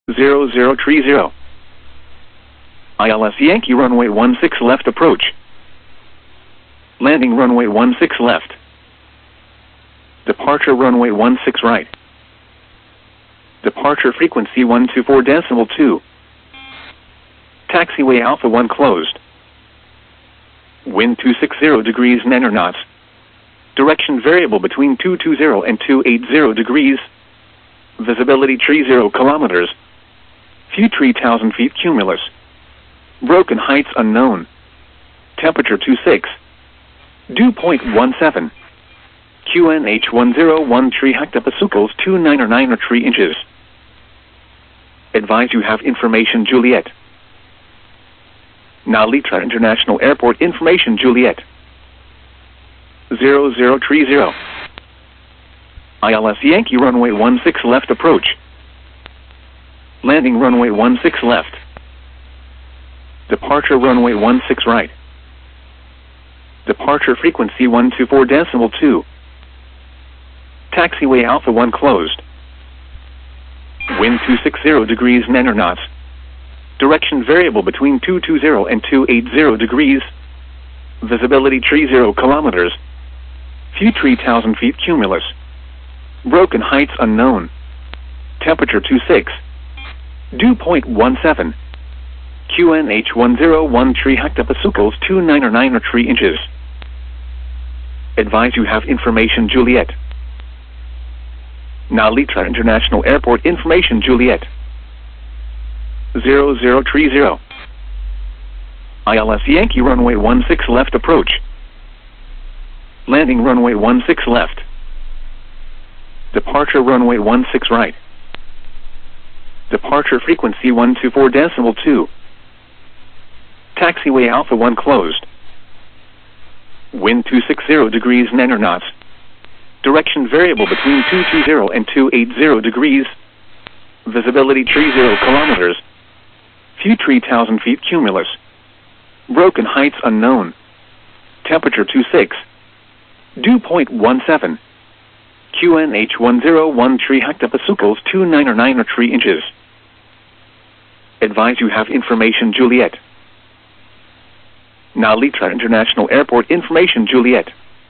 0030. ILS Yankee runway 16 left approach. Landing runway 16 left. Departure runway 16 right. Departure frequency 124.2. Taxiway Alpha 1 closed. Wind 260 degrees 9 knots. Direction variable between 220 and 280 degrees. Visibility 30 kilometers. Few 3,000 feet cumulus. Broken heights unknown. Temperature 26. Dew point 17. QNH 1013 hectopascals 299 inches. Advise you have information Juliet. Now Litra International Airport information Juliet. 0030. ILS Yankee runway 16 left approach. Landing runway 16 left. Departure runway 16 right. Departure frequency 124.2. Taxiway Alpha 1 closed. Wind 260 degrees 9 knots. Direction variable between 220 and 280 degrees. Visibility 30 kilometers. Few 3,000 feet cumulus. Broken heights unknown. Temperature 26. Dew point 17. QNH 1013 hectopascals 299 inches. Advise you have information Juliet. Now Litra International Airport information Juliet. 0030. ILS Yankee runway 16 left approach. Landing runway 16 left. Departure runway 16 right. Departure frequency 124.2. Taxiway Alpha 1 closed. Wind 260 degrees 9 knots. Direction variable between 220 and 280 degrees. Visibility 30 kilometers. Few 3,000 feet cumulus. Broken heights unknown. Temperature 26. Dew point 17. QNH 1013 hectopascals 299 inches. Advise you have information Juliet. Now Litra International Airport information Juliet.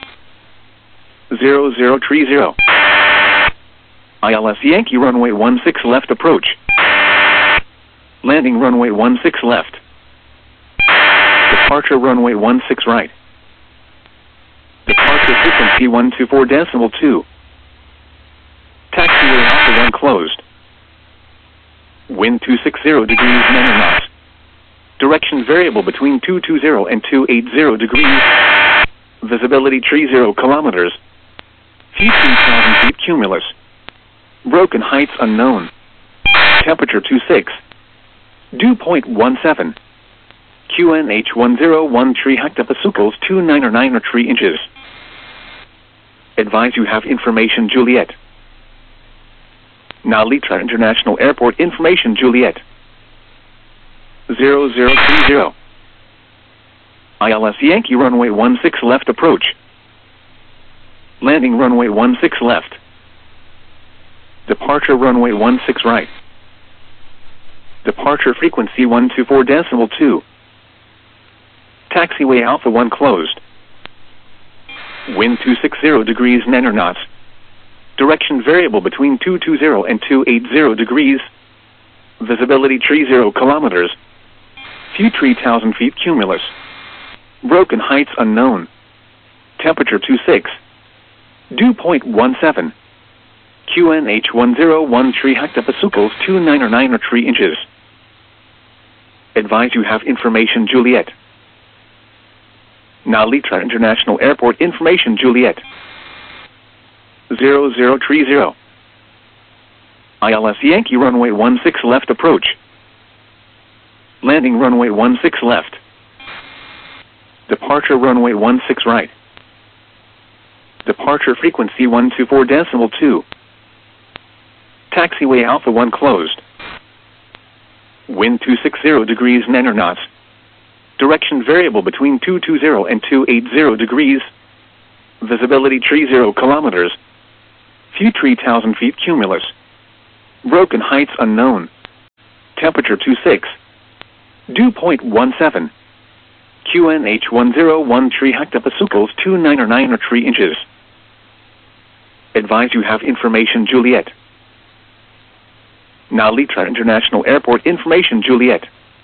0030. ILS Yankee runway 16 left approach. Landing runway 16 left. Departure runway 16 right. Departure frequency 124.2. Taxiway Alpha 1 closed. Wind 260 degrees 9 knots. Direction variable between 220 and 280 degrees. Visibility 30 kilometers. Few 3,000 feet cumulus. Broken heights unknown. Temperature 26. Dew point 17. QNH 1013 hectopascals 299 inches. Advise you have information Juliet. Now Litra International Airport information Juliet. 0030. ILS Yankee runway 16 left approach. Landing runway 16 left. Departure runway 16 right. Departure frequency 124.2. Taxiway Alpha 1 closed. Wind 260 degrees 9 knots. Direction variable between 220 and 280 degrees. Visibility 30 kilometers. Few 3,000 feet cumulus. Broken heights unknown. Temperature 26. Dew point 17. QNH 1013 hectopascals 299 inches. Advise you have information Juliet. Now Litra International Airport information Juliet. 0030. ILS Yankee runway 16 left approach. Landing runway 16 left. Departure runway 16 right. Departure frequency 124.2. Taxiway Alpha 1 closed. Wind 260 degrees 9 knots. Direction variable between 220 and 280 degrees. Visibility 30 kilometers. Few 3,000 feet cumulus. Broken heights unknown. Temperature 26. Dew point 17. QNH 1013 hectopascals 299 or 3 inches. Advise you have information Juliet. Now Litra International Airport information Juliet.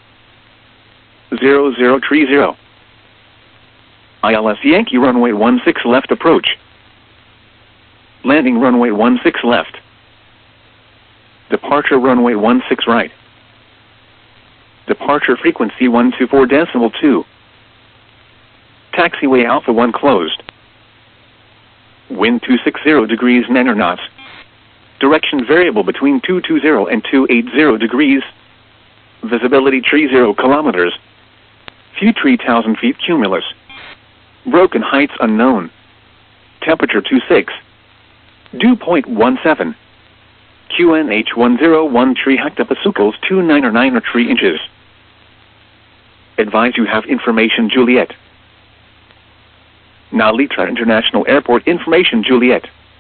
0030. ILS Yankee runway 16 left approach. Landing runway 16 left. Departure runway 16 right. Departure frequency 124.2. Taxiway Alpha 1 closed. Wind 260 degrees 9 knots. Direction variable between 220 and 280 degrees. Visibility 30 kilometers. Few 3,000 feet cumulus. Broken heights unknown. Temperature 26. Dew point 17. QNH 1013 hectopascals 299 or 3 inches. Advise you have information Juliet. Now Litra International Airport information Juliet.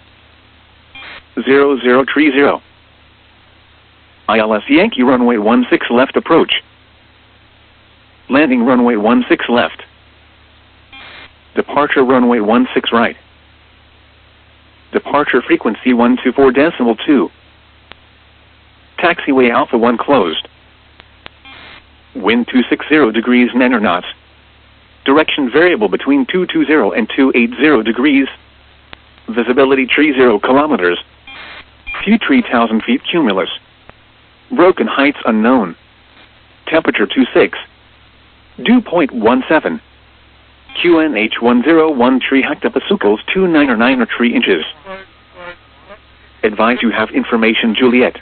0030. ILS Yankee runway 16 left approach. Landing runway 16 left. Departure runway 16 right. Departure frequency 124.2. Taxiway Alpha 1 closed. Wind 260 degrees 9 knots. Direction variable between 220 and 280 degrees. Visibility 30 kilometers. Few 3,000 feet cumulus. Broken heights unknown. Temperature 26. Dew point 17. QNH 1013 hectopascals 299 or 3 inches. Advise you have information Juliet.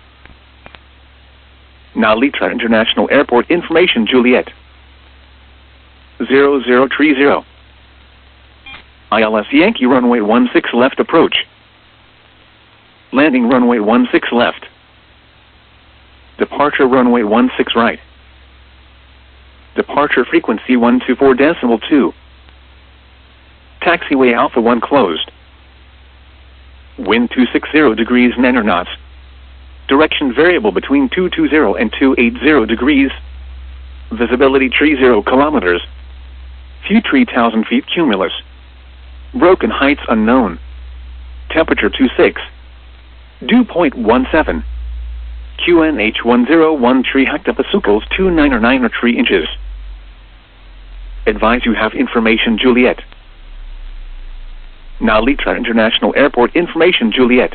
Now Litra International Airport information Juliet. 0030. ILS Yankee runway 16 left approach. Landing runway 16 left. Departure runway 16 right. Departure frequency 124.2. Taxiway Alpha 1 closed. Wind 260 degrees 9 knots. Direction variable between 220 and 280 degrees. Visibility 30 kilometers. Few 3,000 feet cumulus. Broken heights unknown. Temperature 26. Dew point 17. QNH 1013 hectopascals 299 or 3 inches. Advise you have information Juliet. Now Litra International Airport information Juliet.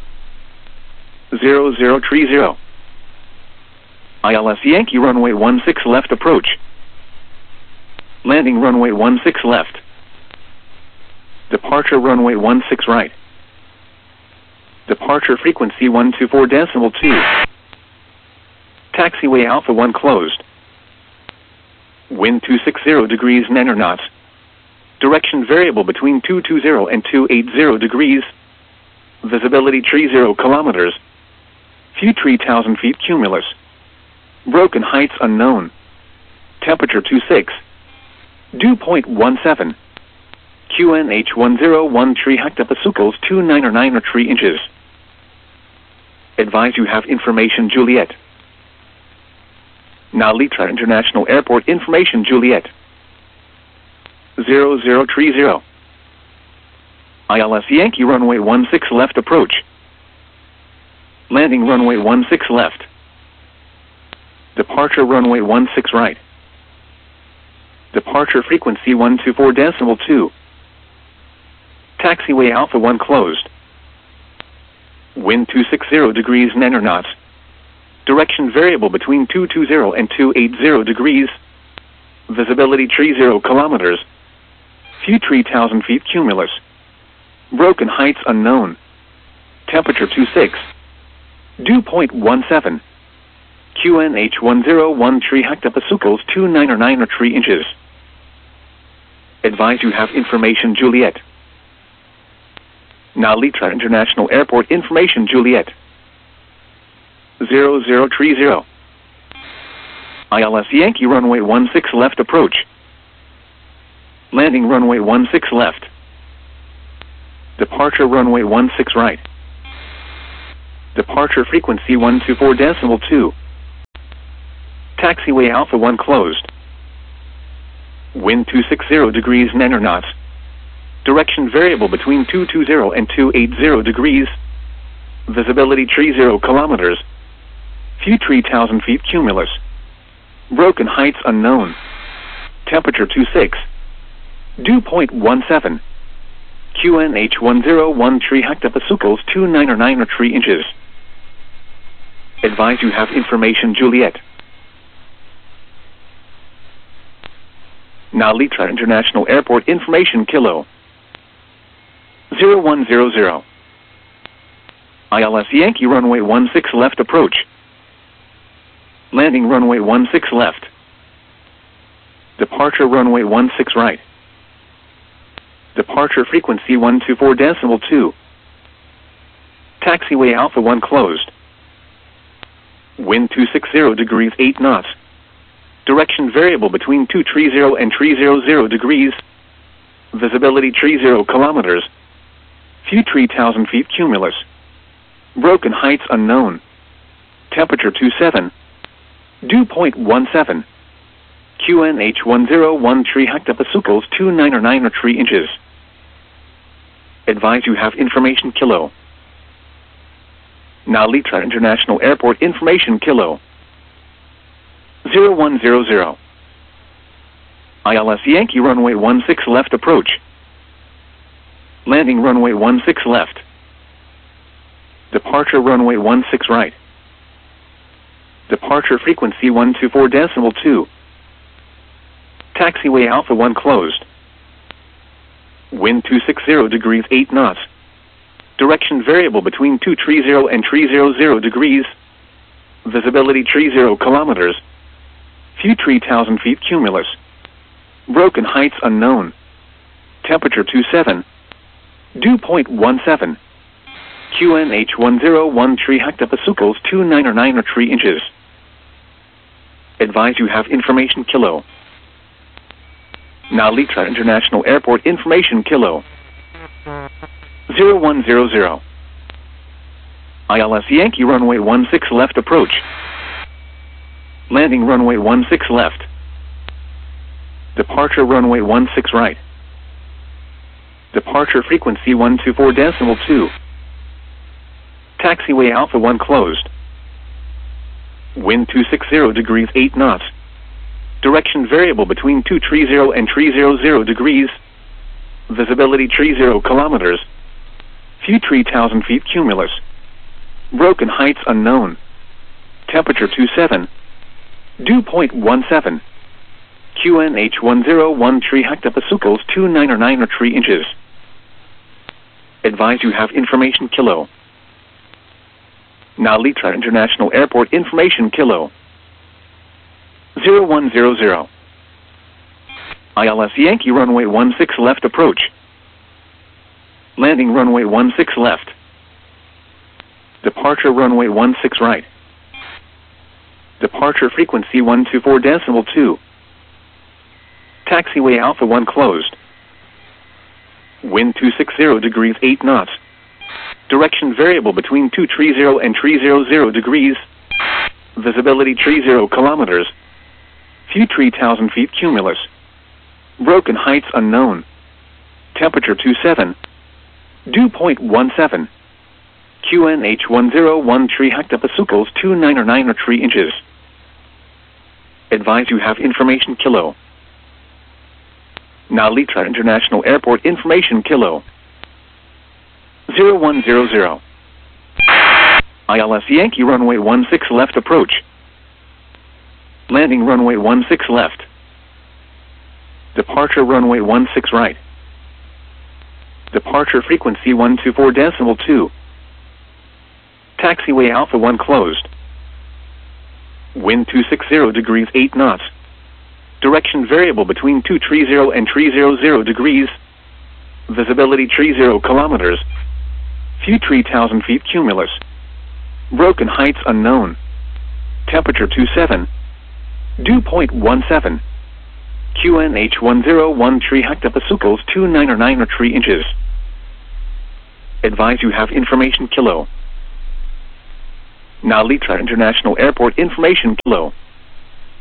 0030. ILS Yankee runway 16 left approach. Landing runway 16 left. Departure runway 16 right. Departure frequency 124.2. Taxiway Alpha 1 closed. Wind 260 degrees 9 knots. Direction variable between 220 and 280 degrees. Visibility 30 kilometers. Few 3,000 feet cumulus. Broken heights unknown. Temperature 26. Dew point 17. QNH 1013 hectopascals 299 or 3 inches. Advise you have information Juliet. Now Litra International Airport information Juliet. 0030. ILS Yankee runway 16 left approach. Landing runway 16 left. Departure runway 16 right. Departure frequency 124.2. Taxiway Alpha 1 closed. Wind 260 degrees 9 knots. Direction variable between 220 and 280 degrees. Visibility 30 kilometers. Few 3,000 feet cumulus. Broken heights unknown. Temperature 26. Dew point 17. QNH 1013 hectopascals 299 or 3 inches. Advise you have information Juliet. Now Litra International Airport information Juliet. 0030. ILS Yankee runway 16 left approach. Landing runway 16 left. Departure runway 16 right. Departure frequency 124.2. Taxiway Alpha 1 closed. Wind 260 degrees 9 knots. Direction variable between 220 and 280 degrees. Visibility 30 kilometers. Few 3,000 feet cumulus. Broken heights unknown. Temperature 26. Dew point 17. QNH 1013 hectopascals 299 or 3 inches. Advise you have information Juliet. Nalitra International Airport information Kilo 0100. ILS Yankee runway 16 left approach. Landing runway 16 left. Departure runway 16 right. Departure frequency 124.2. Taxiway Alpha 1 closed. Wind 260 degrees 8 knots. Direction variable between 230 and 300 degrees. Visibility 30 kilometers. Few 3,000 feet cumulus. Broken heights unknown. Temperature 27. Dew point 17. QNH 1013 hectopascals 299 or 3 inches. Advise you have information Kilo. Nalitra International Airport information Kilo 0100. ILS Yankee runway 16 left approach. Landing runway 16 left. Departure runway 16 right. Departure frequency 124.2. Taxiway Alpha 1 closed. Wind 260 degrees 8 knots. Direction variable between 230 and 300 degrees. Visibility 30 kilometers. Few 3,000 feet cumulus. Broken heights unknown. Temperature 27. Dew point 17. QNH 1013 hectopascals 299 or 3 inches. Advise you have information Kilo. Nalitra International Airport information Kilo 0100. ILS Yankee runway 16 left approach. Landing runway 16 left. Departure runway 16 right. Departure frequency 124.2. Taxiway Alpha 1 closed. Wind 260 degrees 8 knots. Direction variable between 230 and 300 degrees. Visibility 30 kilometers. Few 3,000 feet cumulus. Broken heights unknown. Temperature 27. Dew point 17. QNH 1013 hectopascals 299 or 3 inches. Advise you have information Kilo. Nalitra International Airport information Kilo 0100. ILS Yankee runway 16 left approach. Landing runway 16 left. Departure runway 16 right. Departure frequency 124.2. Taxiway Alpha 1 closed. Wind 260 degrees 8 knots. Direction variable between 230 and 300 degrees. Visibility 30 kilometers. Few 3,000 feet cumulus. Broken heights unknown. Temperature 27. Dew point 17. QNH 1013 hectopascals 299 or 3 inches. Advise you have information Kilo. Nalitra International Airport information Kilo 0100. ILS Yankee runway 16 left approach. Landing runway 16 left. Departure runway 16 right. Departure frequency 124.2. Taxiway Alpha 1 closed. Wind 260 degrees 8 knots. Direction variable between 230 and 300 degrees. Visibility 30 kilometers. Few 3,000 feet cumulus. Broken heights unknown. Temperature 27. Dew point 17. QNH 1013 hectopascals 299 or 3 inches. Advise you have information Kilo. Nalitra International Airport information Kilo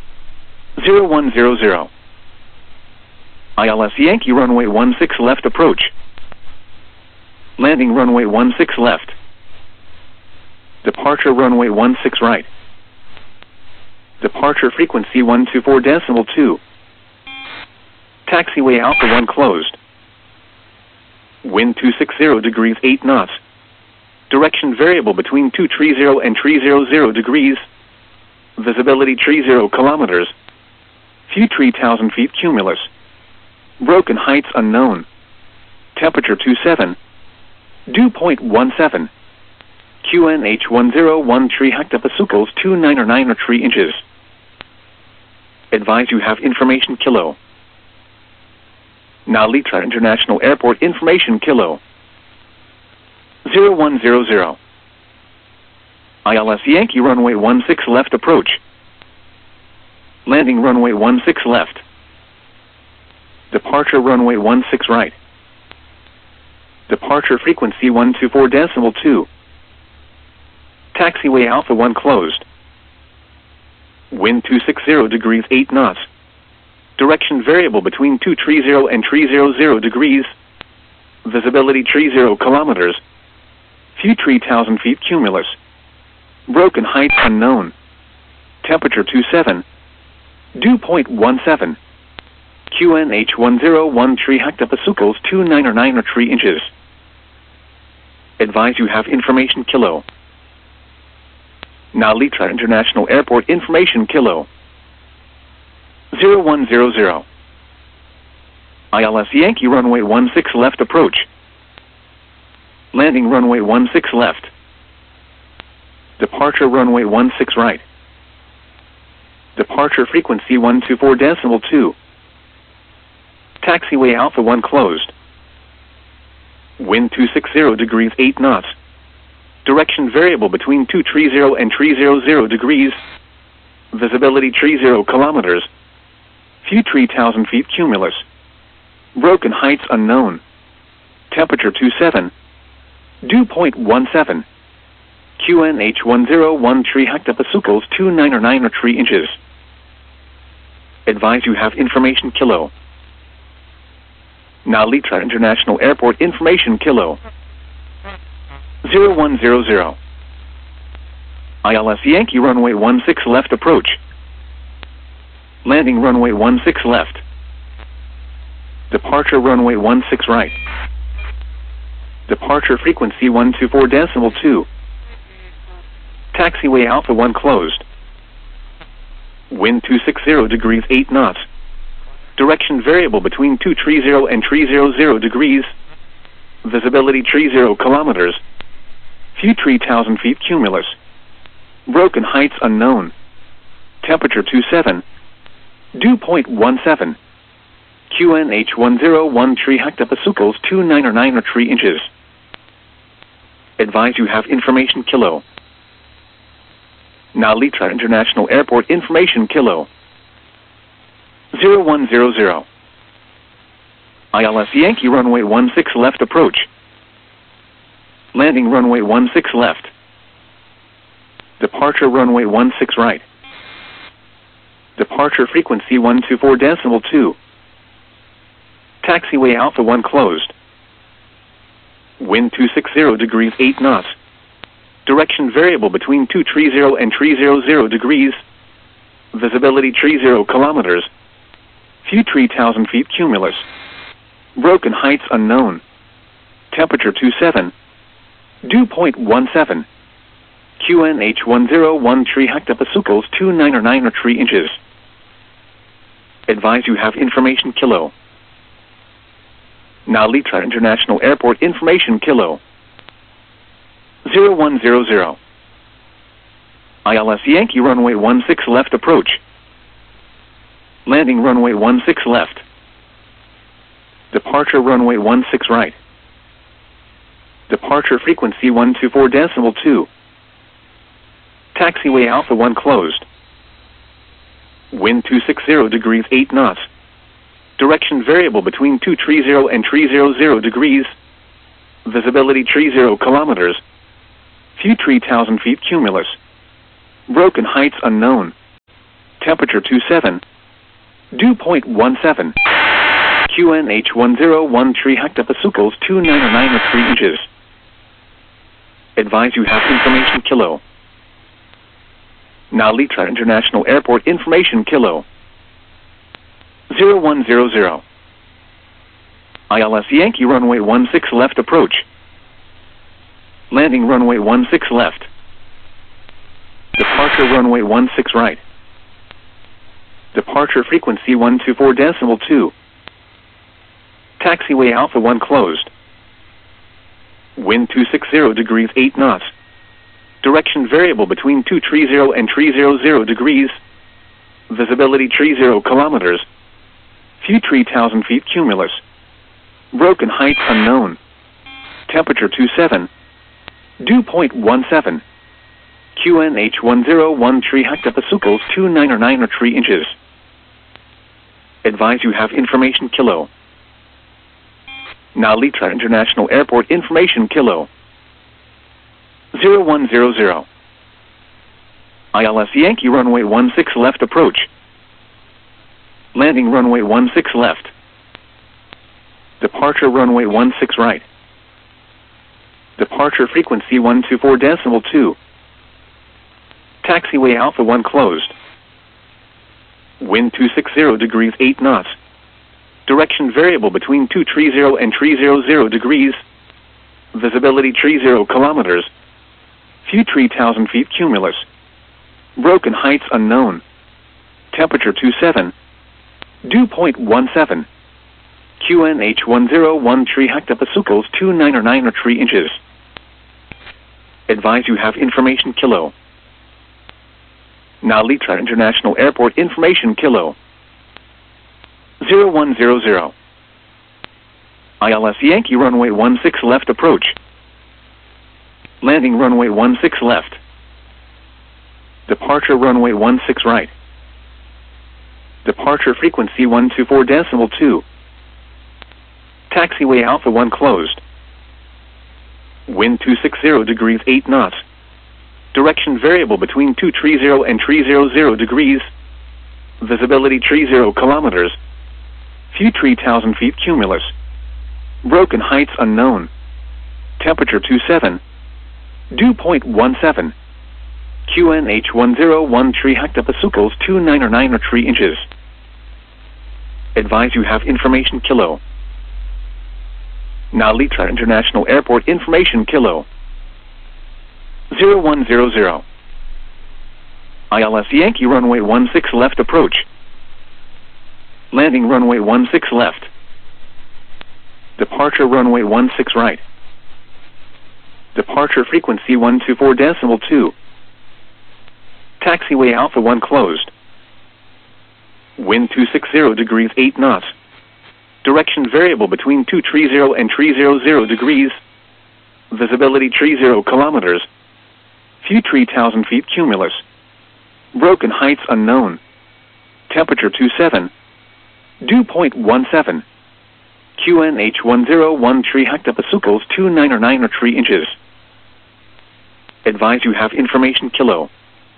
0100. ILS Yankee runway 16 left approach. Landing runway 16 left. Departure runway 16 right. Departure frequency 124.2. Taxiway Alpha 1 closed. Wind 260 degrees 8 knots. Direction variable between 230 and 300 degrees. Visibility 30 kilometers. Few 3,000 feet cumulus. Broken heights unknown. Temperature 27. Dew point 17. QNH 1013 hectopascals 2993 inches. Advise you have information kilo. Nalitra International Airport information kilo. 0100. ILS Yankee runway 16 left approach. Landing runway 16 left. Departure runway 16 right. Departure frequency 124.2. Taxiway Alpha 1 closed. Wind 260 degrees 8 knots. Direction variable between 230 and 300 degrees. Visibility 30 kilometers. Few 3,000 feet cumulus. Broken heights unknown. Temperature 27. Dew point 17. QNH 1013 hectopascals 2993 inches. Advise you have information kilo. Nalitra International Airport information kilo. 0100. ILS Yankee runway 16 left approach. Landing runway 16 left. Departure runway 16 right. Departure frequency 124.2. Taxiway Alpha 1 closed. Wind 260 degrees 8 knots. Direction variable between 230 and 300 degrees. Visibility 30 kilometers. Few 3,000 feet cumulus. Broken heights unknown. Temperature 27. Dew point 17. QNH 1013 hectopascals 2993 inches. Advise you have information kilo. Nalitra International Airport information kilo. 0100. ILS Yankee runway 16 left approach. Landing runway 16 left. Departure runway 16 right. Departure frequency 124.2. Taxiway Alpha 1 closed. Wind 260 degrees 8 knots. Direction variable between 230 and 300 degrees. Visibility 30 kilometers. Few 3,000 feet cumulus. Broken heights unknown. Temperature 27. Dew point 17. QNH 1013 hectopascals 2993 inches. Advise you have information kilo. Nalitra International Airport information kilo. 0100. ILS Yankee runway 16 left approach. Landing runway 16 left. Departure runway 16 right. Departure frequency 124.2. Taxiway Alpha 1 closed. Wind 260 degrees 8 knots. Direction variable between 230 and 300 degrees. Visibility 30 kilometers. Few 3,000 feet cumulus. Broken heights unknown. Temperature 27. Dew point 17. QNH 1013 hectopascals 2993 inches. Advise you have information kilo. Nalitra International Airport information kilo. 0100. ILS Yankee runway 16 left approach. Landing runway 16 left. Departure runway 16 right. Departure frequency 124.2. Taxiway Alpha 1 closed. Wind 260 degrees 8 knots. Direction variable between 230 and 300 degrees. Visibility 30 kilometers. Few 3,000 feet cumulus. Broken heights unknown. Temperature 27. Dew point 17. QNH 101 3 hectopascals 299 or 3 inches. Advise you have information kilo. Now Litra International Airport information kilo. 0100. ILS Yankee runway 16 left approach. Landing runway 16 left. Departure runway 16 right. Departure frequency 124.2. Taxiway Alpha 1 closed. Wind 260 degrees 8 knots. Direction variable between 230 and 300 degrees. Visibility 30 kilometers. Few 3,000 feet cumulus. Broken heights unknown. Temperature 27. Dew point 17. QNH 1013 hectopascals 299 or 3 inches. Advise you have information kilo. Now Litra International Airport information kilo. 0100. ILS Yankee runway 16 left approach. Landing runway 16 left. Departure runway 16 right. Departure frequency 124.2. Taxiway Alpha 1 closed. Wind 260 degrees 8 knots. Direction variable between 230 and 300 degrees. Visibility 30 kilometers. Few 3,000 feet cumulus. Broken heights unknown. Temperature 27. Dew point 17. QNH 1013 hectopascals 299 or 3 inches. Advise you have information kilo. Now Litra International Airport information kilo. 0100. ILS Yankee runway 16 left approach. Landing runway 16 left. Departure runway 16 right. Departure frequency 124.2. Taxiway Alpha 1 closed. Wind 260 degrees 8 knots. Direction variable between 230 and 300 degrees. Visibility 30 kilometers. Few 3,000 feet cumulus. Broken heights unknown. Temperature 27. Dew point 17. QNH 1013 hectopascals 299 or 3 inches. Advise you have information kilo. Now Litra International Airport information kilo. 0100. ILS Yankee runway 16 left approach. Landing runway 16 left. Departure runway 16 right. Departure frequency 124.2. Taxiway Alpha 1 closed. Wind 260 degrees 8 knots. Direction variable between 230 and 300 degrees. Visibility 30 kilometers. Few 3,000 feet cumulus. Broken heights unknown. Temperature 27. Dew point 17. QNH 1013 hectopascals 299 or 3 inches. Advise you have information kilo.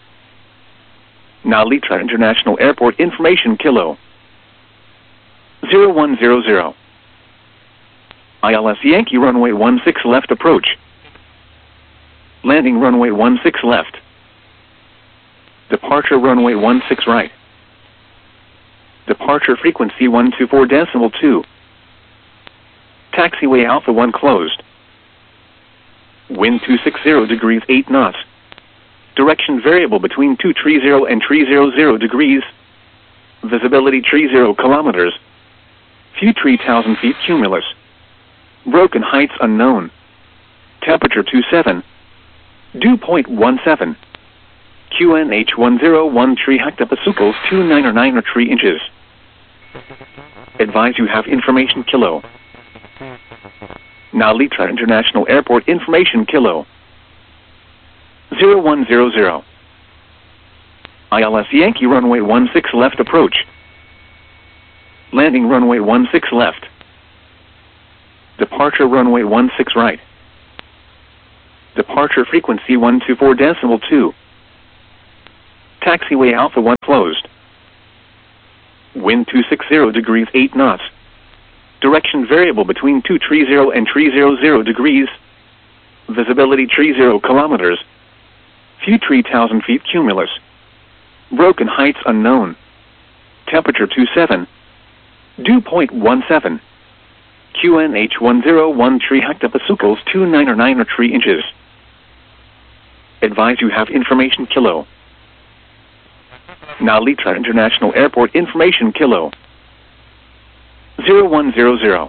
Now Litra International Airport information kilo. 0100. ILS Yankee runway 16 left approach. Landing runway 16 left. Departure runway 16 right. Departure frequency 124.2. Taxiway Alpha 1 closed. Wind 260 degrees 8 knots. Direction variable between 230 and 300 degrees. Visibility 30 kilometers. Few 3,000 feet cumulus. Broken heights unknown. Temperature 27. Dew point 17. QNH 1013 hectopascals 299 or 3 inches. Advise you have information kilo. Now Litra International Airport information kilo. 0100. ILS Yankee runway 16 left approach. Landing runway 16 left. Departure runway 16 right. Departure frequency 124.2. Taxiway Alpha 1 closed. Wind 260 degrees 8 knots. Direction variable between 230 and 300 degrees. Visibility 30 kilometers. Few 3,000 feet cumulus. Broken heights unknown. Temperature 27. Dew point 17. QNH 1013 hectopascals 299 inches. Advise you have information kilo. Nalitra International Airport information kilo. 0100.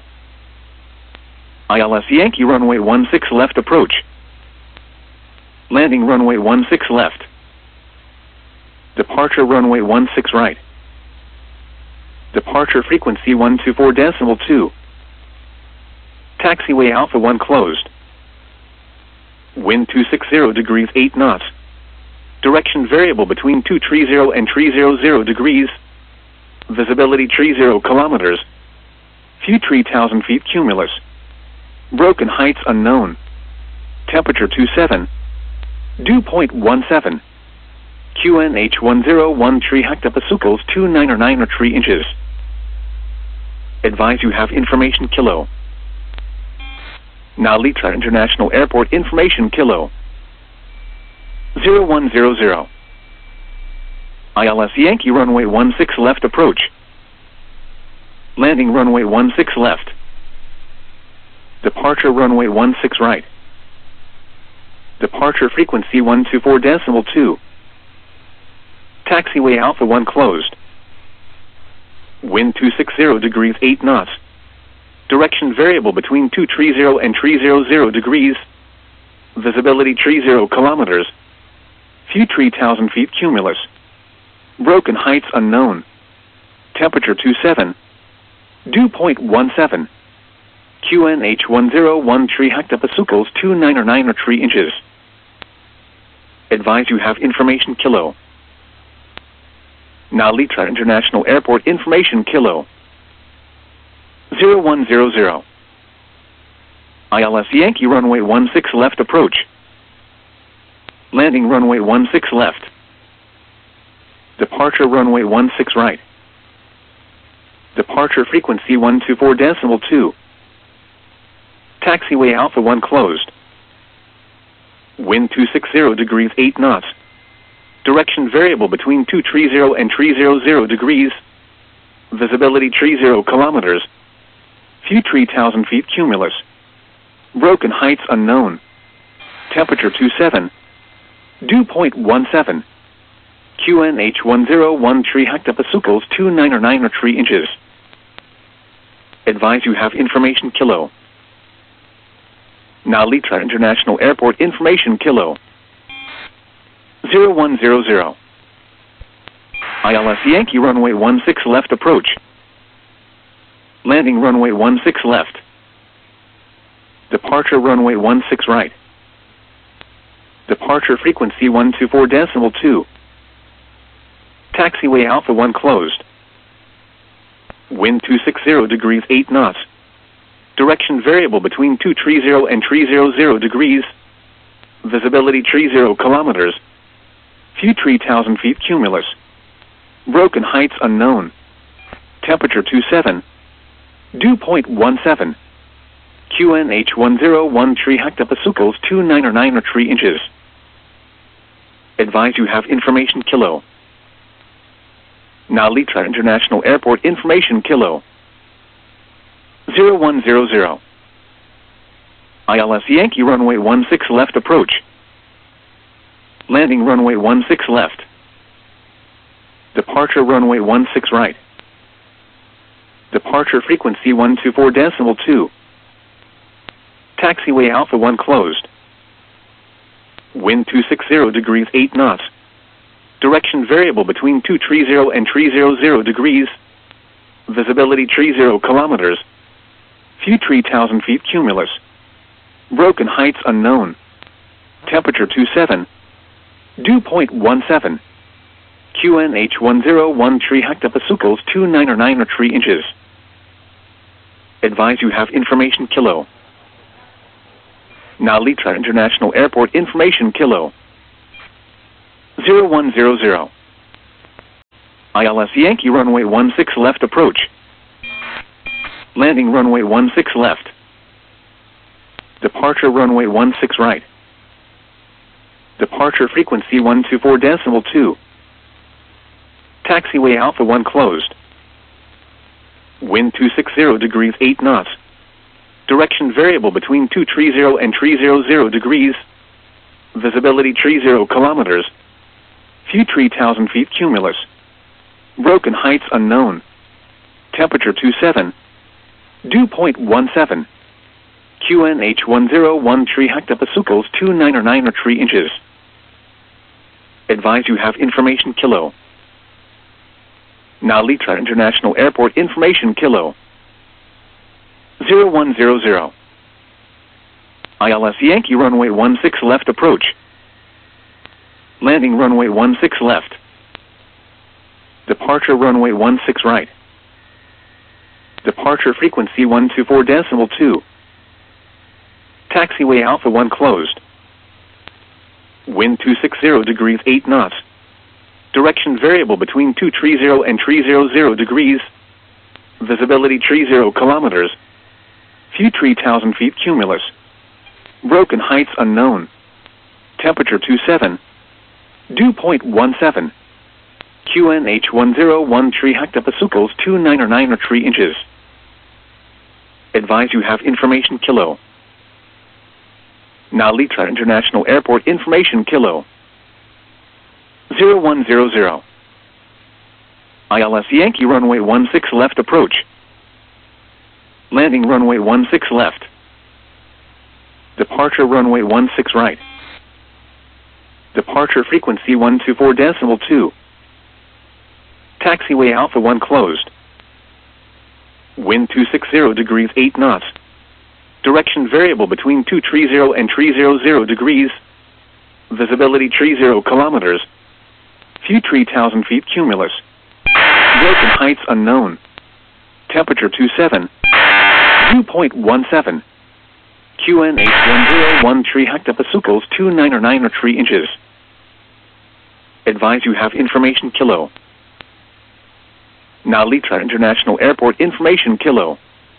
ILS Yankee runway 16 left approach. Landing runway 16 left. Departure runway 16 right. Departure frequency 124.2. Taxiway Alpha 1 closed. Wind 260 degrees 8 knots. Direction variable between 230 and 300 degrees. Visibility 30 kilometers. Few 3,000 feet cumulus. Broken heights unknown. Temperature 27. Dew point 17. QNH 1013 hectopascals 299 inches. Advise you have information kilo. Nalitra International Airport information kilo. 0100. ILS Yankee runway 16 left approach. Landing runway 16 left. Departure runway 16 right. Departure frequency 124.2. Taxiway Alpha 1 closed. Wind 260 degrees 8 knots. Direction variable between 230 and 300 degrees. Visibility 30 kilometers. Few 3,000 feet cumulus. Broken heights unknown. Temperature 27. Dew point 17. QNH 1013 hectopascals 299 inches. Advise you have information kilo. Nalitra International Airport information kilo. 0100. ILS Yankee runway 16 left approach. Landing runway 16 left. Departure runway 16 right. Departure frequency 124.2. Taxiway Alpha 1 closed. Wind 260 degrees 8 knots. Direction variable between 230 and 300 degrees. Visibility 30 kilometers. Few 3,000 feet cumulus. Broken heights unknown. Temperature 27. Dew point 17. QNH 1013 hectopascals 299 inches. Advise you have information kilo. Nalitra International Airport information kilo. 0100. ILS Yankee runway 16 left approach. Landing runway 16 left. Departure runway 16 right. Departure frequency 124.2. Taxiway Alpha 1 closed. Wind 260 degrees 8 knots. Direction variable between 230 and 300 degrees. Visibility 30 kilometers. Few 3,000 feet cumulus. Broken heights unknown. Temperature 27. Dew point 17. QNH 1013 hectopascals 299 inches. Advise you have information kilo. Nalitra International Airport information kilo. 0100. ILS Yankee runway 16 left approach. Landing runway 16 left. Departure runway 16 right. Departure frequency 124.2. Taxiway Alpha 1 closed. Wind 260 degrees 8 knots. Direction variable between 230 and 300 degrees. Visibility 30 kilometers. Few 3,000 feet cumulus. Broken heights unknown. Temperature 27. Dew point 17. QNH 1013 hectopascals 299 inches. Advise you have information kilo. Nalitra International Airport information kilo. 0100. ILS Yankee runway 16 left approach. Landing runway 16 left. Departure runway 16 right. Departure frequency 124.2. Taxiway Alpha 1 closed. Wind 260 degrees 8 knots. Direction variable between 230 and 300 degrees. Visibility 30 kilometers. Few 3,000 feet cumulus. Broken heights unknown. Temperature 27. Dew point 17. QNH 1013 hectopascals 299 or 3 inches. Advise you have information kilo. Nalitra International Airport information kilo. 0100. ILS Yankee runway 16 left approach. Landing runway 16 left. Departure runway 16 right. Departure frequency 124.2. Taxiway Alpha 1 closed. Wind 260 degrees 8 knots. Direction variable between 230 and 300 degrees. Visibility 30 kilometers. Few 3,000 feet cumulus. Broken heights unknown. Temperature 27. Dew point 17. QNH 1013 hectopascals 299 or 3 inches. Advise you have information kilo. Nalitra International Airport information kilo. 0100. ILS Yankee runway 16 left approach. Landing runway 16 left. Departure runway 16 right. Departure frequency 124.2. Taxiway Alpha 1 closed. Wind 260 degrees 8 knots. Direction variable between 230 and 300 degrees. Visibility 30 kilometers. Few 3,000 feet cumulus. Broken heights unknown. Temperature 27. Dew point 17. QNH 1013 hectopascals 299 or 3 inches. Advise you have information kilo. Nalitra International Airport information kilo.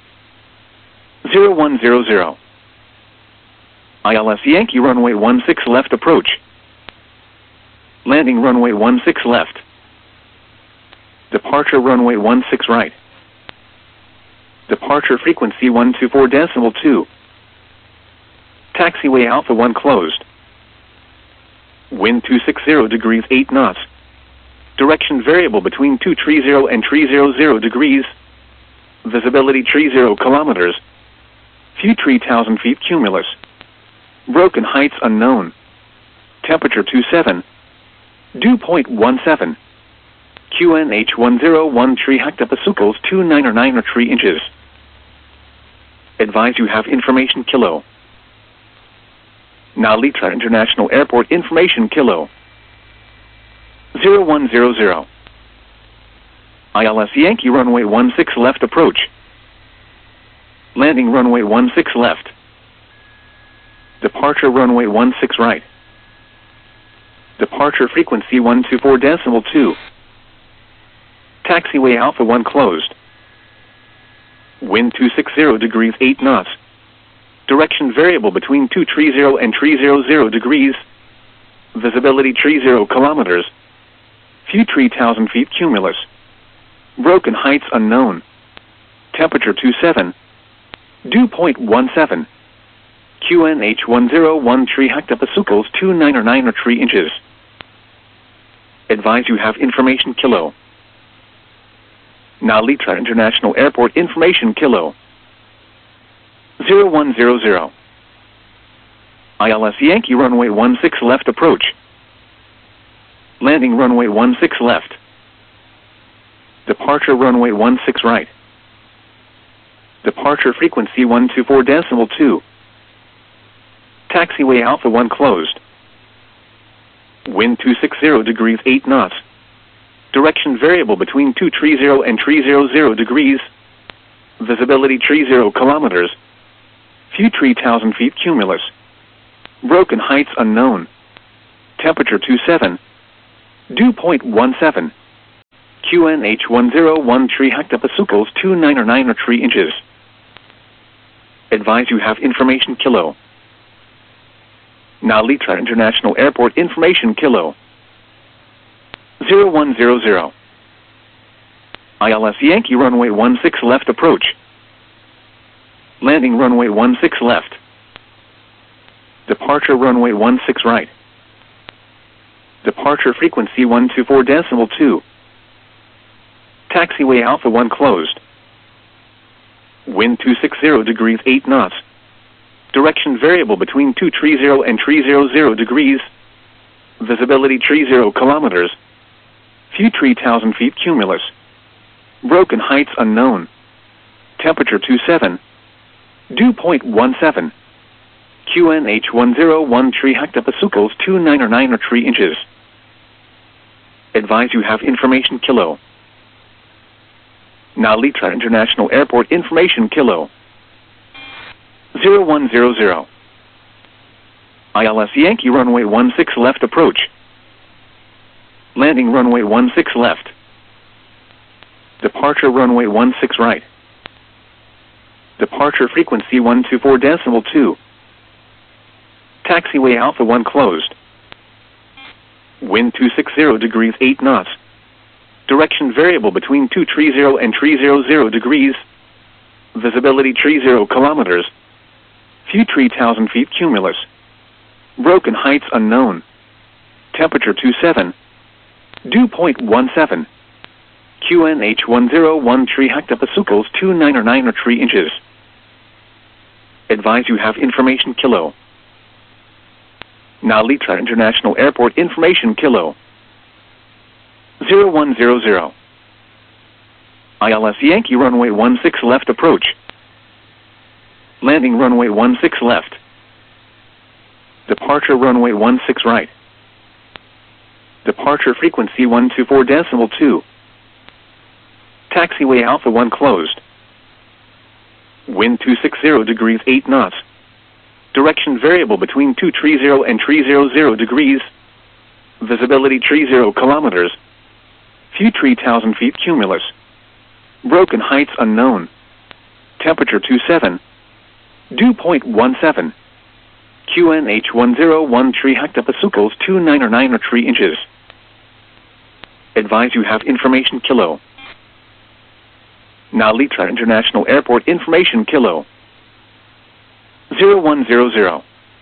0100. ILS Yankee runway 16 left approach. Landing runway 16 left. Departure runway 16 right. Departure frequency 124.2. Taxiway Alpha 1 closed. Wind 260 degrees 8 knots. Direction variable between 230 and 300 degrees. Visibility 30 kilometers. Few 3,000 feet cumulus. Broken heights unknown. Temperature 27. Dew point 17. QNH 1013 hectopascals 299 or 3 inches. Advise you have information kilo. Nalitra International Airport information kilo. 0100. ILS Yankee runway 16 left approach. Landing runway 16 left. Departure runway 16 right. Departure frequency 124.2. Taxiway Alpha 1 closed. Wind 260 degrees 8 knots. Direction variable between 230 and 300 degrees. Visibility 30 kilometers. Few 3,000 feet cumulus. Broken heights unknown. Temperature 27. Dew point 17. QNH 1013 hectopascals 299 or 3 inches. Advise you have information kilo. Nalitra International Airport information kilo. 0100. ILS Yankee runway 16 left approach. Landing runway 16 left. Departure runway 16 right. Departure frequency 124.2. Taxiway Alpha 1 closed. Wind 260 degrees 8 knots. Direction variable between 230 and 300 degrees. Visibility 30 kilometers. Few 3,000 feet cumulus. Broken heights unknown. Temperature 27. Dew point 17. QNH 101 3 hectopascals 299 3 inches. Advise you have information kilo. Narita International Airport information kilo. 0100. ILS Yankee runway 16 left approach. Landing runway 16 left. Departure runway 16 right. Departure frequency 124.2. Taxiway Alpha 1 closed. Wind 260 degrees 8 knots. Direction variable between 230 and 300 degrees. Visibility 30 kilometers. Few 3,000 feet cumulus. Broken heights unknown. Temperature 27. Dew point 17. QNH 1013 hectopascals 299 3 inches. Advise you have information kilo. Narita International Airport information kilo. 0100. ILS Yankee runway 16 left approach. Landing runway 16 left. Departure runway 16 right. Departure frequency 124.2. Taxiway Alpha 1 closed. Wind 260 degrees 8 knots. Direction variable between 230 and 300 degrees. Visibility 30 kilometers. Few 3,000 feet cumulus. Broken heights unknown. Temperature 27. Dew point 17. QNH 1013 hectopascals 299 3 inches. Advise you have information kilo. Narita International Airport information kilo. 0100. ILS Yankee runway 16 left approach. Landing runway 16 left. Departure runway 16 right. Departure frequency 124.2. Taxiway Alpha 1 closed. Wind 260 degrees 8 knots. Direction variable between 230 and 300 degrees. Visibility 30 kilometers. Few 3,000 feet cumulus. Broken heights unknown. Temperature 27. Dew point 17. QNH 1013 hectopascals 299 3 inches. Advise you have information kilo. Narita International Airport information kilo. 0100.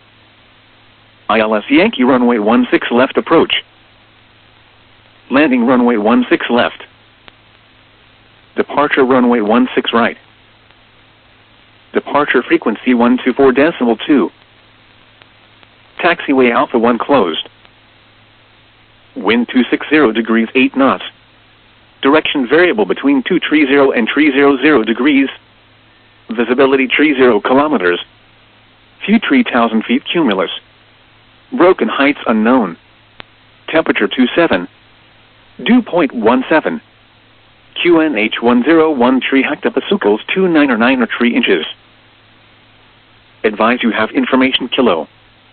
ILS Yankee runway 16 left approach. Landing runway 16 left. Departure runway 16 right. Departure frequency 124.2. Taxiway Alpha 1 closed. Wind 260 degrees 8 knots. Direction variable between 230 and 300 degrees. Visibility 30 kilometers. Few 3,000 feet cumulus. Broken heights unknown. Temperature 27. Dew point 17. QNH 1013 hectopascals 299 3 inches. Advise you have information kilo.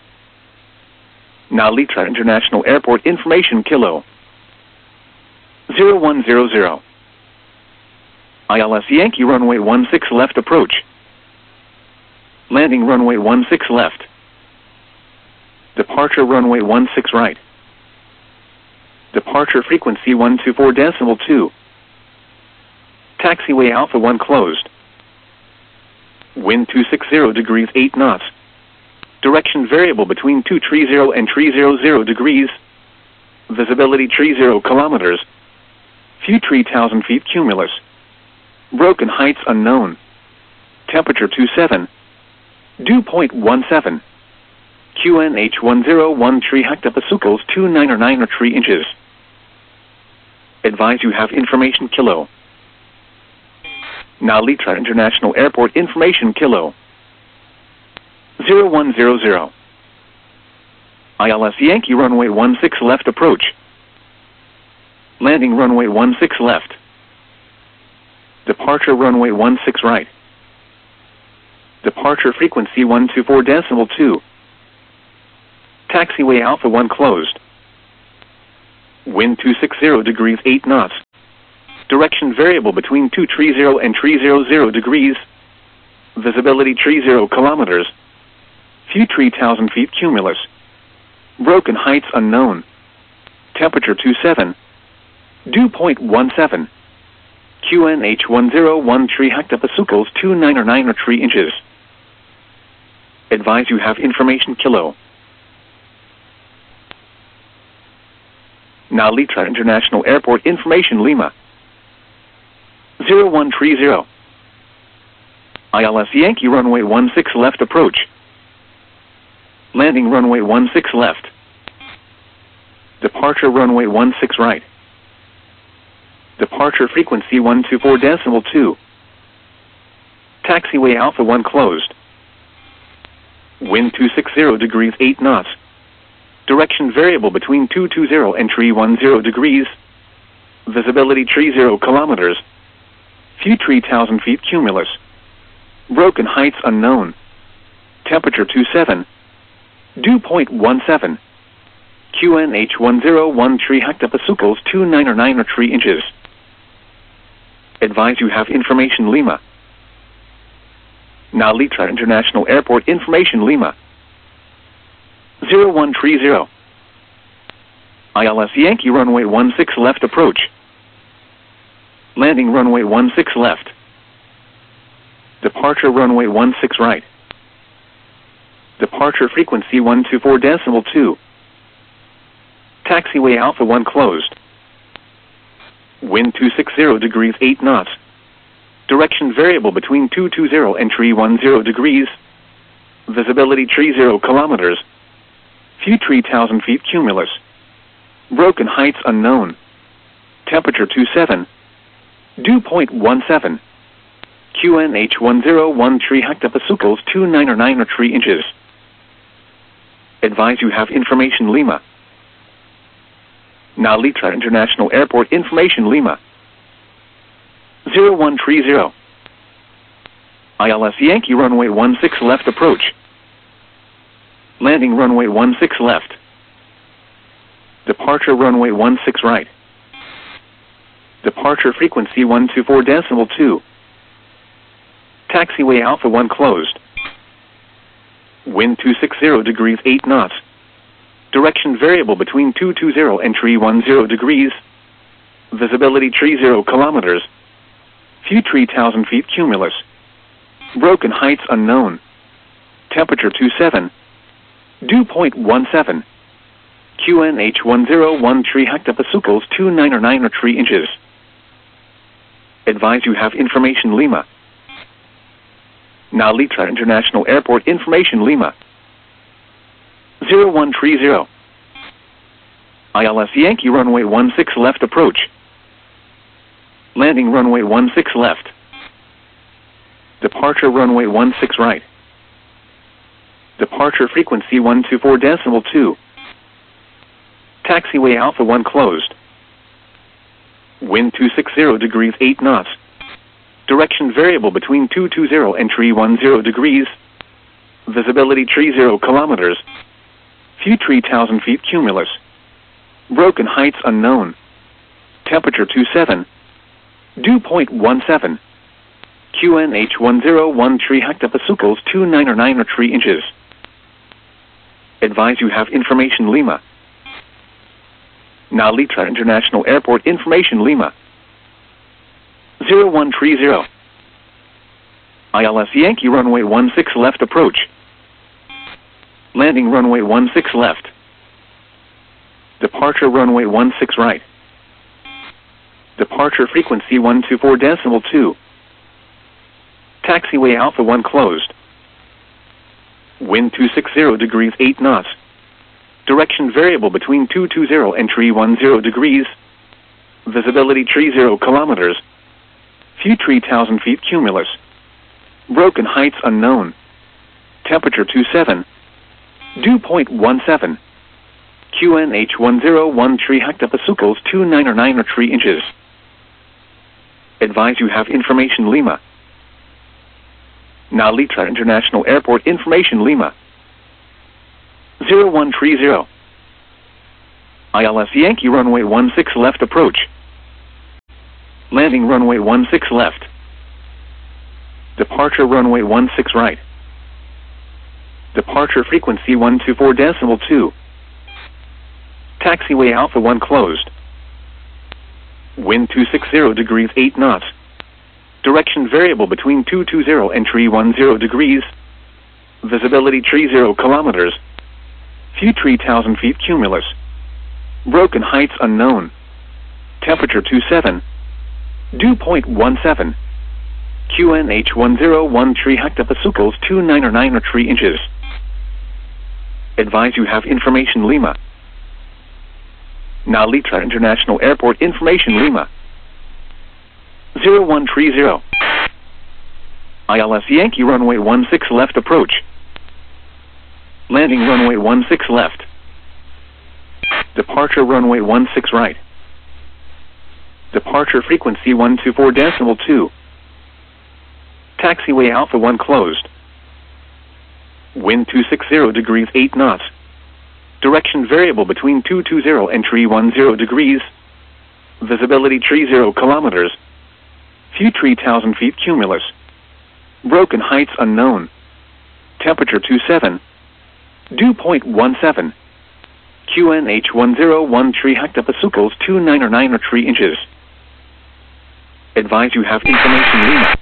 Narita International Airport information kilo. 0100. ILS Yankee runway 16 left approach. Landing runway 16 left. Departure runway 16 right. Departure frequency 124.2. Taxiway Alpha 1 closed. Wind 260 degrees 8 knots. Direction variable between 230 and 300 degrees. Visibility 30 kilometers. Few 3,000 feet cumulus. Broken heights unknown. Temperature 27. Dew point 17. QNH 1013 hectopascals 299 3 inches. Advise you have information kilo. Narita International Airport information kilo. 0100. ILS Yankee runway 16 left approach. Landing runway 16 left. Departure runway 16 right. Departure frequency 124.2. Taxiway Alpha 1 closed. Wind 260 degrees 8 knots. Direction variable between 230 and 300 degrees. Visibility 30 kilometers. View 3,000 feet cumulus. Broken heights unknown. Temperature 27. Dew point 17. QNH 1013 hectopascals 2993 inches. Advise you have information kilo. Now Litra International Airport information Lima. 0130. ILS Yankee runway 16 left approach. Landing runway 16 left. Departure runway 16 right. Departure frequency 124.2. Taxiway Alpha 1 closed. Wind 260 degrees 8 knots. Direction variable between 220 and 310 degrees. Visibility 30 kilometers. View 3,000 feet cumulus. Broken heights unknown. Temperature 27. Dew point 17. QNH 1013 hectopascals 2993 inches. Advise you have information Lima. Now Litra International Airport information Lima. 0130. ILS Yankee runway 16 left approach. Landing runway 16 left. Departure runway 16 right. Departure frequency 124.2. Taxiway Alpha 1 closed. Wind 260 degrees 8 knots. Direction variable between 220 and 310 degrees. Visibility 30 kilometers. View 3,000 feet cumulus. Broken heights unknown. Temperature 27. Dew point 17. QNH 1013 hectopascals 2993 inches. Advise you have information Lima. Now Litra International Airport information Lima. 0130. ILS Yankee runway 16 left approach. Landing runway 16 left. Departure runway 16 right. Departure frequency 124.2. Taxiway Alpha 1 closed. Wind 260 degrees 8 knots. Direction variable between 220 and 310 degrees. Visibility 30 kilometers. View 3,000 feet cumulus. Broken heights unknown. Temperature 27. Dew point 17. QNH 1013 hectopascals 2993 inches. Advise you have information Lima. Now Litra International Airport information Lima. 0130. ILS Yankee runway 16 left approach. Landing runway 16 left. Departure runway 16 right. Departure frequency 124.2. Taxiway Alpha 1 closed. Wind 260 degrees 8 knots. Direction variable between 220 and 310 degrees. Visibility 30 kilometers. View 3,000 feet cumulus. Broken heights unknown. Temperature 27. Dew point 17. QNH 1013 hectopascals 2993 inches. Advise you have information Lima. Now Litra International Airport information Lima. 0130. ILS Yankee runway 16 left approach. Landing runway 16 left. Departure runway 16 right. Departure frequency 124.2. Taxiway Alpha 1 closed. Wind 260 degrees 8 knots. Direction variable between 220 and 310 degrees. Visibility 30 kilometers. View 3,000 feet cumulus. Broken heights unknown. Temperature 27. Dew point 17. QNH 1013 hectopascals 2993 inches. Advise you have information Lima. Now Litra International Airport information Lima. 0130. ILS Yankee runway 16 left approach. Landing runway 16 left. Departure runway 16 right. Departure frequency 124.2. Taxiway Alpha 1 closed. Wind 260 degrees 8 knots. Direction variable between 220 and 310 degrees. Visibility 30 kilometers. Few 3,000 feet cumulus. Broken heights unknown. Temperature 27. Dew point 17. QNH 1013 hectopascals 2993 inches. Advise you have information Lima. Now Litra International Airport information Lima. 0130. ILS Yankee runway 16 left approach. Landing runway 16 left. Departure runway 16 right. Departure frequency 124.2. Taxiway Alpha 1 closed. Wind 260 degrees 8 knots. Direction variable between 220 and 310 degrees. Visibility 30 kilometers. Few 3,000 feet cumulus. Broken heights unknown. Temperature 27. Dew point 17. QNH 1013 hectopascals 2993 inches. Advise you have information Lima.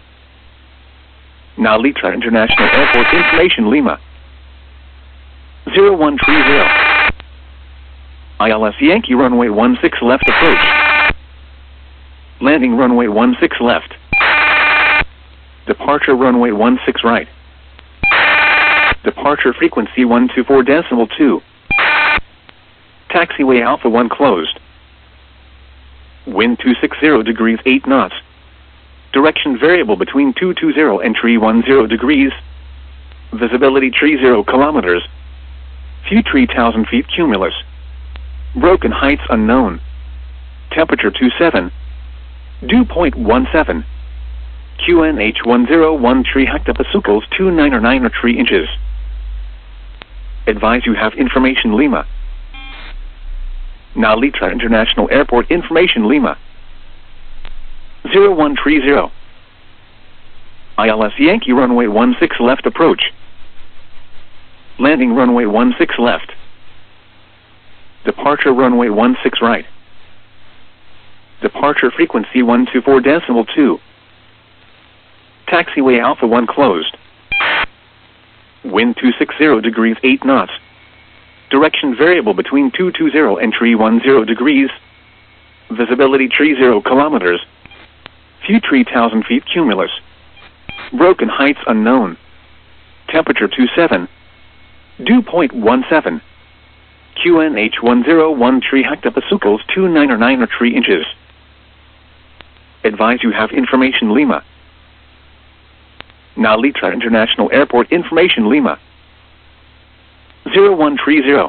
Now Litra International Airport information Lima. 0130. ILS Yankee runway 16 left approach. Landing runway 16 left. Departure runway 16 right. Departure frequency 124.2. Taxiway Alpha 1 closed. Wind 260 degrees 8 knots. Direction variable between 220 and 310 degrees. Visibility 30 kilometers. Few 3,000 feet cumulus. Broken heights unknown. Temperature 27. Dew point 17. QNH 1013 hectopascals 2993 inches. Advise you have information Lima. Now Litra International Airport information Lima. 0130. ILS Yankee runway 16 left approach. Landing runway 16 left. Departure runway 16 right. Departure frequency 124.2. Taxiway Alpha 1 closed. Wind 260 degrees 8 knots. Direction variable between 220 and 310 degrees. Visibility 30 kilometers. Few 3,000 feet cumulus. Broken heights unknown. Temperature 27. Dew point 17. QNH 1013 hectopascals 2993 inches. Advise you have information Lima. Now Litra International Airport information Lima. 0130.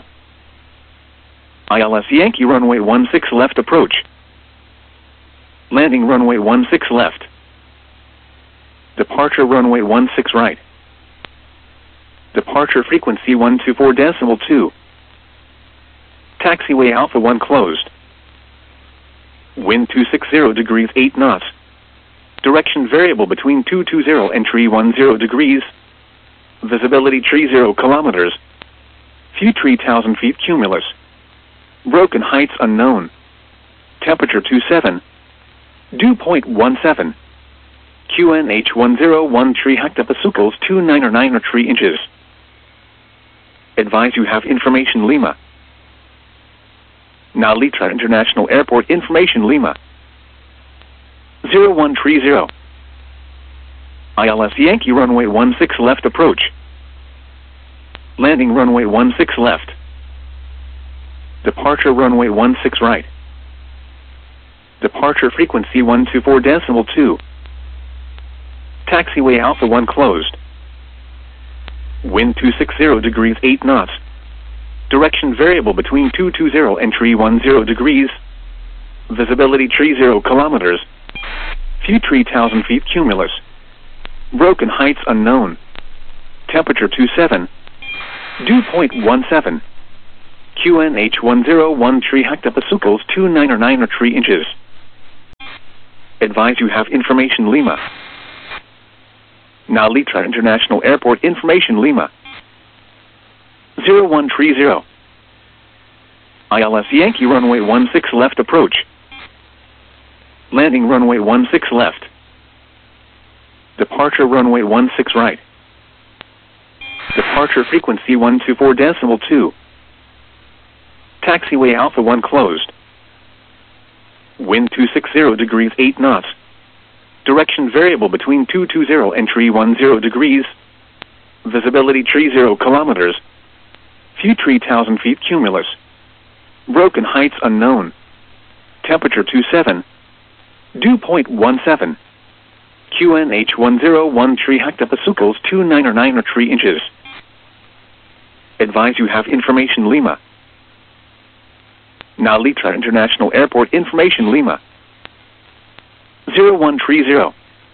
ILS Yankee runway 16 left approach. Landing runway 16 left. Departure runway 16 right. Departure frequency 124.2. Taxiway Alpha 1 closed. Wind 260 degrees 8 knots. Direction variable between 220 and 310 degrees. Visibility 30 kilometers. Few 3,000 feet cumulus. Broken heights unknown. Temperature 27. Dew point 17. QNH 1013 hectopascals 2993 inches. Advise you have information Lima. Now Litra International Airport information Lima. 0130. ILS Yankee runway 16 left approach. Landing runway 16 left. Departure runway 16 right. Departure frequency 124.2. Taxiway Alpha 1 closed. Wind 260 degrees 8 knots. Direction variable between 220 and 310 degrees. Visibility 30 kilometers. Few 3,000 feet cumulus. Broken heights unknown. Temperature 27. Dew point 17. QNH 1013 hectopascals 2993 inches. Advise you have information Lima. Now Litra International Airport information Lima. 0130. ILS Yankee runway 16 left approach. Landing runway 16 left. Departure runway 16 right. Departure frequency 124.2. Taxiway Alpha 1 closed. Wind 260 degrees 8 knots. Direction variable between 220 and 310 degrees. Visibility 30 kilometers. Few 3,000 feet cumulus. Broken heights unknown. Temperature 27. Dew point 17. QNH 1013 hectopascals 299 or 3 inches. Advise you have information Lima. Now Litra International Airport information Lima. 0130.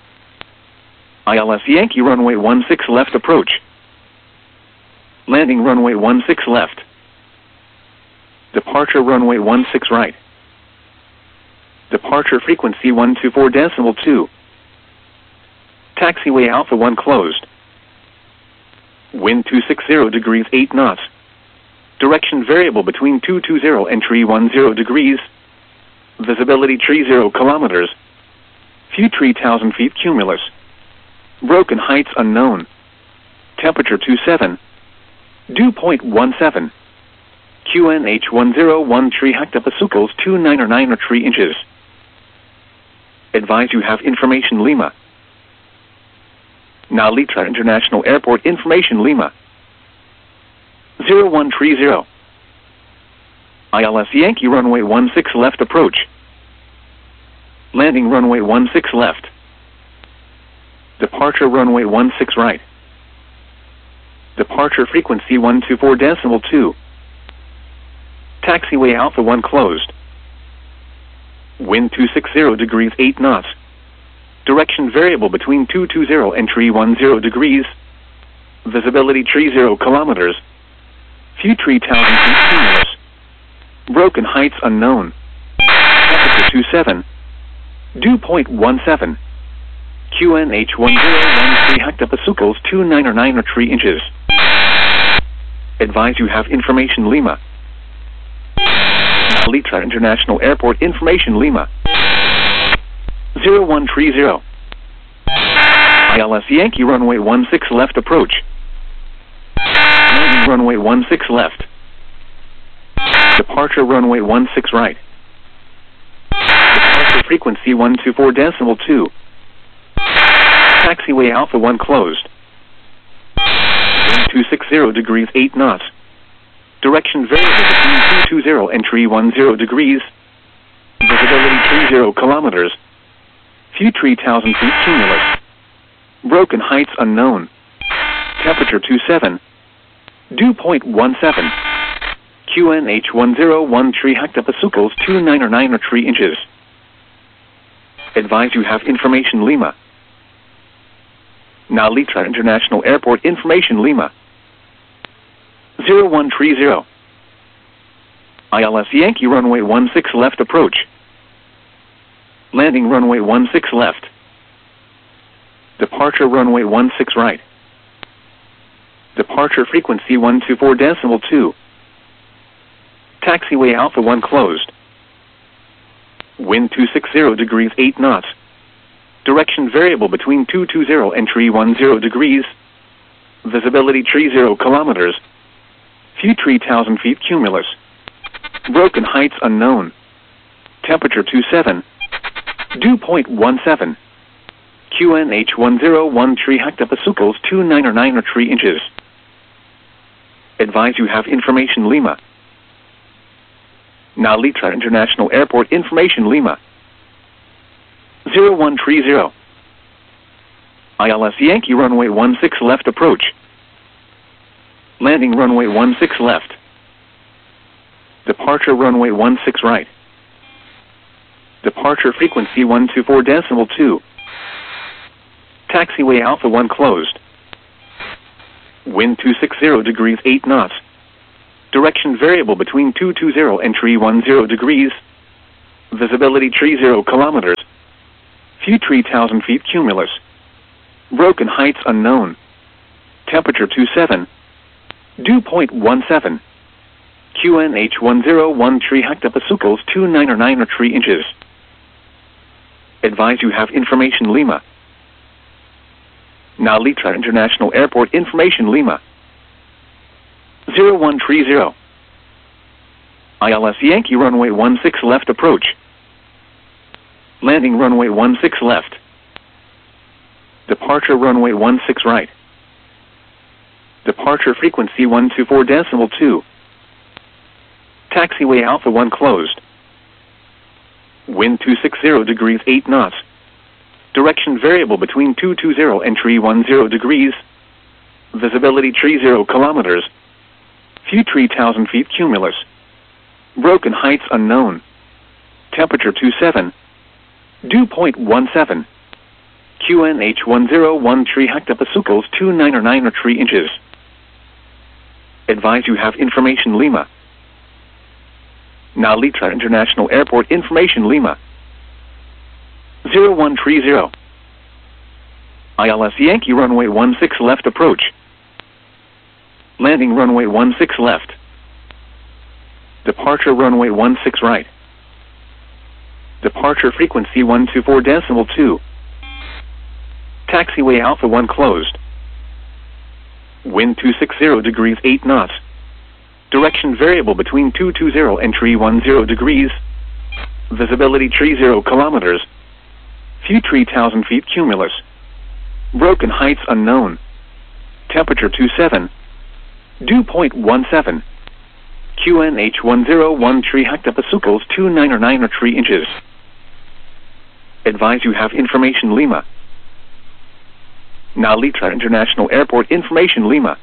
ILS Yankee runway 16 left approach. Landing runway 16 left. Departure runway 16 right. Departure frequency 124.2. Taxiway Alpha 1 closed. Wind 260 degrees 8 knots. Direction variable between 220 and 310 degrees. Visibility 30 kilometers. Few 3,000 feet cumulus. Broken heights unknown. Temperature 27. Dew point 17. QNH 1013 hectopascals 299 or 3 inches. Advise you have information Lima. Now Litra International Airport information Lima. 0130. ILS Yankee runway 16 left approach. Landing runway 16 left. Departure runway 16 right. Departure frequency 124.2. Taxiway Alpha 1 closed. Wind 260 degrees 8 knots. Direction variable between 220 and 310 degrees. Visibility 30 kilometers. Few 3,000 feet cumulus. Broken heights unknown. Temperature 27. Dew point 17. QNH 1013 hectopascals 299 or 3 inches. Advise you have information Lima. Litra International Airport information Lima. 0130. ILS Yankee runway 16 left approach. Landing runway 16 left. Departure runway 16 right. Departure frequency 124.2. Taxiway Alpha 1 closed. Wind 260 degrees 8 knots. Direction variable between 220 and 310 degrees. Visibility 30 kilometers. Few 3,000 feet cumulus. Broken heights unknown. Temperature 27. Dew point 17. QNH 1013 hectopascals 299 or 3 inches. Advise you have information Lima. Now Litra International Airport information Lima. 0130. ILS Yankee runway 16 left approach. Landing runway 16 left. Departure runway 16 right. Departure frequency 124.2. Taxiway Alpha 1 closed. Wind 260 degrees 8 knots. Direction variable between 220 and 310 degrees. Visibility 30 kilometers. Few 3,000 feet cumulus. Broken heights unknown. Temperature 27. Dew point 17. QNH 1013 hectopascals 299 or 3 inches. Advise you have information Lima. Now Litra International Airport information Lima. 0130. ILS Yankee runway 16 left approach. Landing runway 16 left. Departure runway 16 right. Departure frequency 124.2. Taxiway Alpha 1 closed. Wind 260 degrees 8 knots. Direction variable between 220 and 310 degrees. Visibility 30 kilometers. View 3,000 feet cumulus. Broken heights unknown. Temperature 27. Dew point 17. QNH 1013 hectopascals 299 or 3 inches. Advise you have information Lima. Now Litra International Airport information Lima. 0130. ILS Yankee runway 16 left approach. Landing runway 16 left. Departure runway 16 right. Departure frequency 124.2. Taxiway Alpha 1 closed. Wind 260 degrees 8 knots. Direction variable between 220 and 310 degrees. Visibility 30 kilometers. View 3,000 feet cumulus. Broken heights unknown. Temperature 27. Dew point 17. QNH 1013 hectopascals 299 or 3 inches. Advise you have information Lima. Now Litra International Airport information Lima. 0130. ILS Yankee runway 16 left approach. Landing runway 16 left. Departure runway 16 right. Departure frequency 124.2. Taxiway Alpha 1 closed. Wind 260 degrees 8 knots. Direction variable between 220 and 310 degrees. Visibility 30 kilometers. View 3,000 feet cumulus. Broken heights unknown. Temperature 27. Dew point 17. QNH 1013 hectopascals 299 or 3 inches. Advise you have information Lima. Now Litra International Airport information Lima.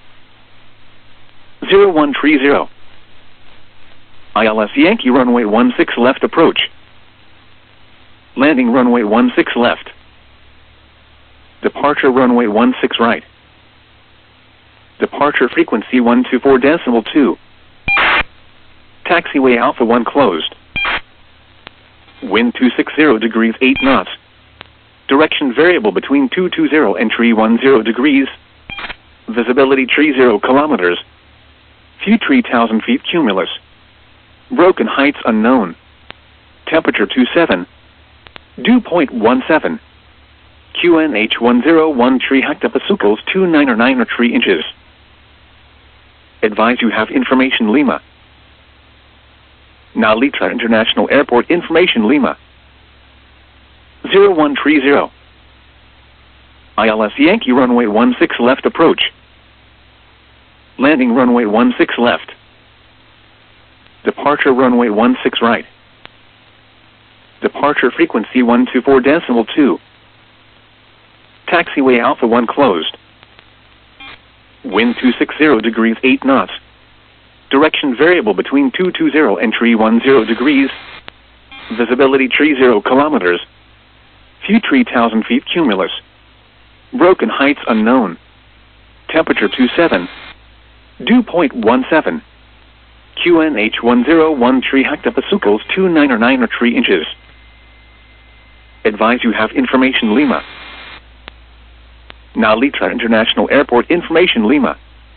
0130. ILS Yankee runway 16 left approach. Landing runway 16 left. Departure runway 16 right. Departure frequency 124.2. Taxiway Alpha 1 closed. Wind 260 degrees 8 knots. Direction variable between 220 and 310 degrees. Visibility 30 kilometers. View 3,000 feet cumulus. Broken heights unknown. Temperature 27. Dew point 17. QNH 1013 hectopascals 299 or 3 inches. Advise you have information Lima. Now Litra International Airport information Lima. 0130. ILS Yankee runway 16 left approach. Landing runway 16 left. Departure runway 16 right. Departure frequency 124.2. Taxiway Alpha 1 closed. Wind 260 degrees 8 knots. Direction variable between 220 and 310 degrees. Visibility 30 kilometers. View 3,000 feet cumulus. Broken heights unknown. Temperature 27. Dew point 17. QNH 1013 hectopascals 299 or 3 inches. Advise you have information Lima. Now Litra International Airport information Lima.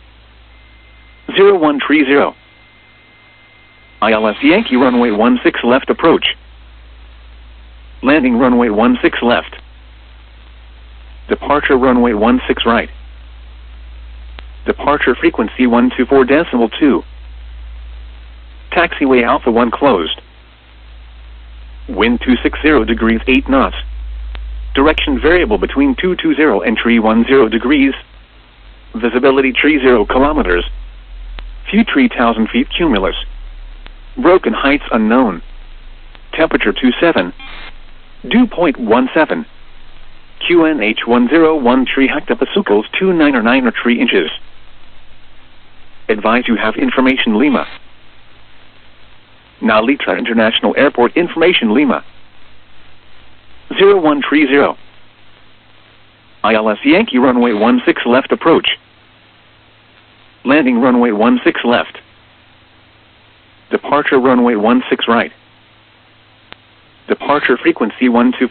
0130. ILS Yankee runway 16 left approach. Landing runway 16 left. Departure runway 16 right. Departure frequency 124.2. Taxiway Alpha 1 closed. Wind 260 degrees 8 knots. Direction variable between 220 and 310 degrees. Visibility 30 kilometers. View 3,000 feet cumulus. Broken heights unknown. Temperature 27. Dew point 17. QNH 1013 hectopascals 299 or 3 inches. Advise you have information Lima. Now Litra International Airport information Lima. 0130. ILS Yankee runway 16 left approach. Landing runway 16 left. Departure runway 16 right. Departure frequency 124.